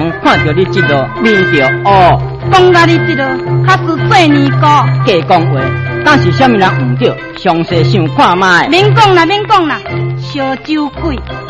门看到你这落面着哦， 讲到你这落较似做年糕。 假讲话，但是啥物人唔对，详细想看卖。 免讲啦，免讲啦，烧酒鬼。